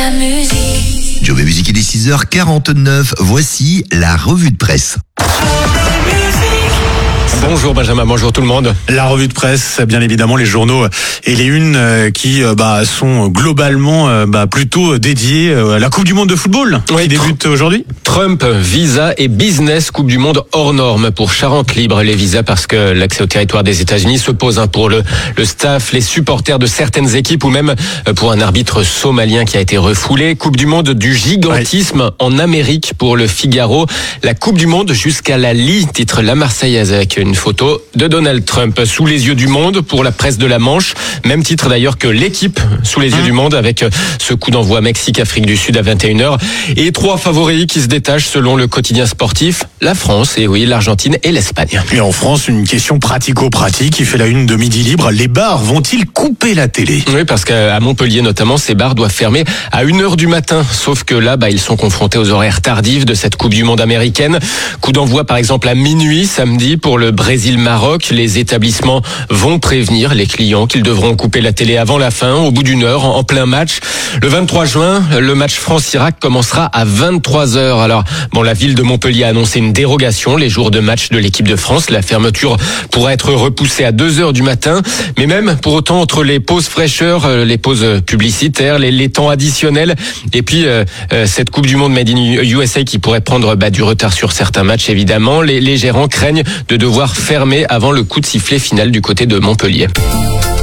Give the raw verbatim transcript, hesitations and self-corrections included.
la musique. Joe Musique, il est six heures quarante-neuf. Voici la revue de presse. Bonjour Benjamin, bonjour tout le monde. La revue de presse, bien évidemment, les journaux et les unes qui bah, sont globalement bah, plutôt dédiées à la Coupe du Monde de football oui, qui débute aujourd'hui. Trump, visa et business, Coupe du Monde hors norme pour Charente Libre. Les visas parce que l'accès au territoire des États-Unis se pose hein, pour le, le staff, les supporters de certaines équipes ou même pour un arbitre somalien qui a été refoulé. Coupe du Monde du gigantisme oui. en Amérique pour le Figaro. La Coupe du Monde jusqu'à la lie, titre La Marseillaise avec une photo de Donald Trump sous les yeux du monde pour la presse de la Manche. Même titre d'ailleurs que l'équipe sous les yeux mmh. du monde avec ce coup d'envoi Mexique-Afrique du Sud à vingt et une heures. Et trois favoris qui se détachent selon le quotidien sportif. La France, et oui, l'Argentine et l'Espagne. Et en France, une question pratico-pratique qui fait la une de Midi Libre. Les bars vont-ils couper la télé ? Oui, parce qu'à Montpellier notamment, ces bars doivent fermer à une heure du matin. Sauf que là, bah, ils sont confrontés aux horaires tardifs de cette Coupe du Monde américaine. Coup d'envoi par exemple à minuit samedi pour le Brésil-Maroc. Les établissements vont prévenir les clients qu'ils devront couper la télé avant la fin, au bout d'une heure, en plein match. Le vingt-trois juin, le match France-Irak commencera à vingt-trois heures. Alors, bon, la ville de Montpellier a annoncé une dérogation les jours de match de l'équipe de France. La fermeture pourra être repoussée à deux heures du matin. Mais même, pour autant, entre les pauses fraîcheurs, les pauses publicitaires, les, les temps additionnels, et puis euh, cette Coupe du Monde Made in U S A qui pourrait prendre bah, du retard sur certains matchs, évidemment, les, les gérants craignent de devoir fermer avant le coup de sifflet final du côté de Montpellier.